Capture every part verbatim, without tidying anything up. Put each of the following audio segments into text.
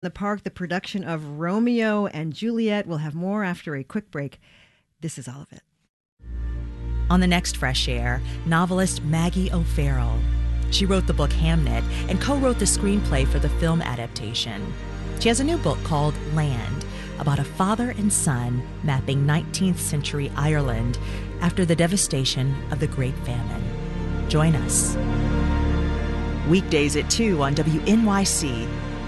The Park, the production of Romeo and Juliet. We'll have more after a quick break. This is all of it. On the next Fresh Air, novelist Maggie O'Farrell. She wrote the book Hamnet and co-wrote the screenplay for the film adaptation. She has a new book called Land, about a father and son mapping nineteenth century Ireland after the devastation of the Great Famine. Join us. Weekdays at two on W N Y C.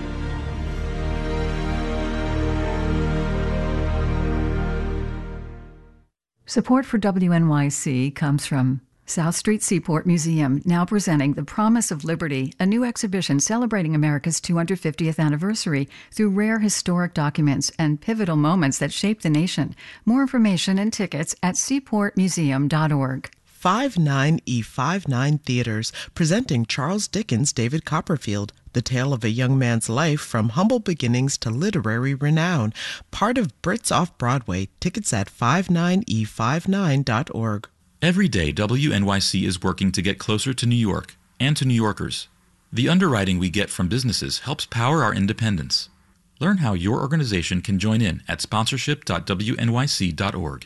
Support for W N Y C comes from South Street Seaport Museum, now presenting The Promise of Liberty, a new exhibition celebrating America's two hundred fiftieth anniversary through rare historic documents and pivotal moments that shaped the nation. More information and tickets at seaport museum dot org. fifty-nine E fifty-nine Theaters, presenting Charles Dickens' David Copperfield, the tale of a young man's life from humble beginnings to literary renown. Part of Brits Off-Broadway. Tickets at fifty-nine E fifty-nine dot org. Every day, W N Y C is working to get closer to New York and to New Yorkers. The underwriting we get from businesses helps power our independence. Learn how your organization can join in at sponsorship dot W N Y C dot org.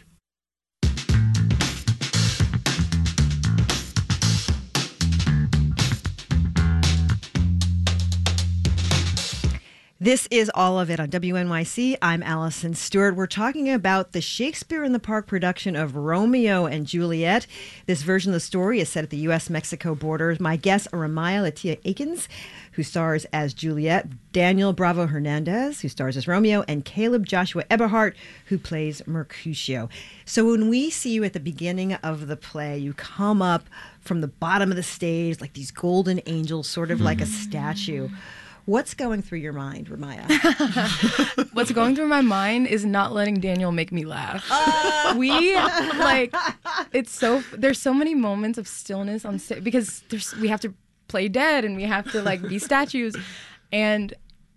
This is all of it on W N Y C. I'm Allison Stewart. We're talking about the Shakespeare in the Park production of Romeo and Juliet. This version of the story is set at the U S Mexico border. My guests are Amaya Latia Akins, who stars as Juliet, Daniel Bravo Hernandez, who stars as Romeo, and Caleb Joshua Eberhardt, who plays Mercutio. So when we see you at the beginning of the play, you come up from the bottom of the stage like these golden angels, sort of mm-hmm. like a statue. What's going through your mind, Ramaya? What's going through my mind is not letting Daniel make me laugh. Uh, we, like, it's so, there's so many moments of stillness on stage because there's, we have to play dead and we have to, like, be statues. And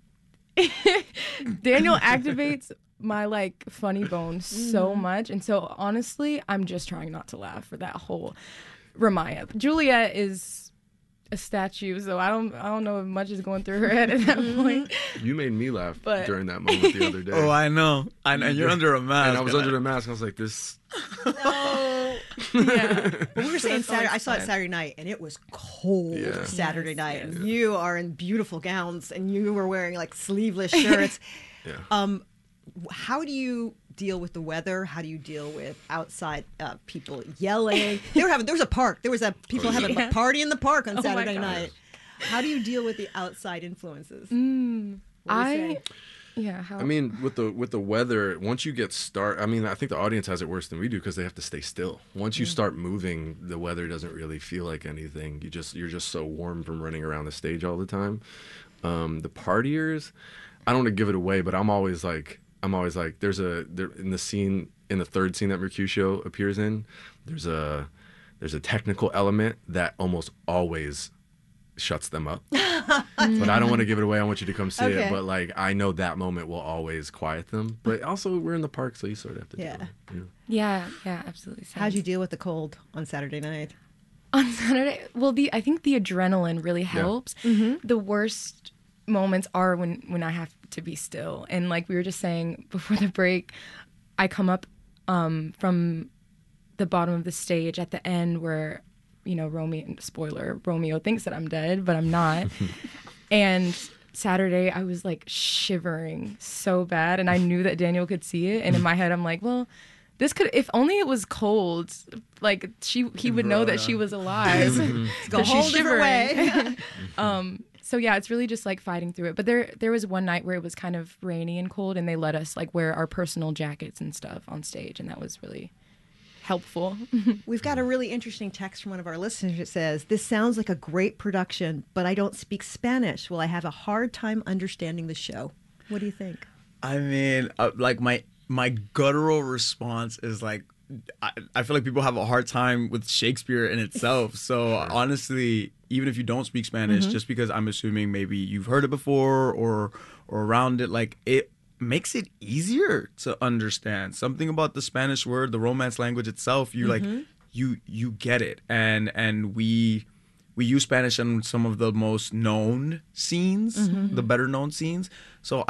Daniel activates my, like, funny bone so much. And so, honestly, I'm just trying not to laugh for that whole Ramaya. Juliet is a statue, so I don't I don't know if much is going through her head at that point. You made me laugh but, during that moment the other day. Oh, I know. I know. And you're under a mask. And I was under the mask. I was like, this. No. Yeah. But we were saying Saturday. I saw it Saturday night, and it was cold yeah. Saturday yes, night. yes. And you are in beautiful gowns, and you were wearing like sleeveless shirts. yeah. Um, how do you deal with the weather? How do you deal with outside uh, people yelling? They were having. There was a park. There was a people oh, yeah. having a party in the park on oh Saturday night. How do you deal with the outside influences? Mm, I, say? yeah. How? I mean, with the with the weather, once you get start, I mean, I think the audience has it worse than we do because they have to stay still. Once you mm. start moving, the weather doesn't really feel like anything. You just you're just so warm from running around the stage all the time. Um, the partiers, I don't want to give it away, but I'm always like. I'm always like, there's a there in the scene in the third scene that Mercutio appears in. There's a there's a technical element that almost always shuts them up. But I don't want to give it away. I want you to come see okay. it. But like, I know that moment will always quiet them. But also, we're in the park, so you sort of have to. Yeah. Do it, you know? Yeah. Yeah. Absolutely. How'd you deal with the cold on Saturday night? On Saturday, well, the I think the adrenaline really helps. Yeah. Mm-hmm. The worst moments are when when I have to be still, and like we were just saying before the break, I come up um from the bottom of the stage at the end where, you know, Romeo, spoiler, Romeo thinks that I'm dead, but I'm not. And Saturday I was like shivering so bad, and I knew that Daniel could see it, and in my head I'm like, well, this could, if only it was cold, like she he would know that she was alive. Go a whole different way. um So yeah, it's really just like fighting through it. But there there was one night where it was kind of rainy and cold, and they let us like wear our personal jackets and stuff on stage, and that was really helpful. We've got a really interesting text from one of our listeners that says, "This sounds like a great production, but I don't speak Spanish. Will I have a hard time understanding the show?" What do you think? I mean, uh, like my my guttural response is like, I, I feel like people have a hard time with Shakespeare in itself. So honestly, even if you don't speak Spanish, mm-hmm. just because I'm assuming maybe you've heard it before or or around it, like it makes it easier to understand. Something about the Spanish word, the Romance language itself, you mm-hmm. like you you get it, and and we we use Spanish in some of the most known scenes, Mm-hmm. the better known scenes. So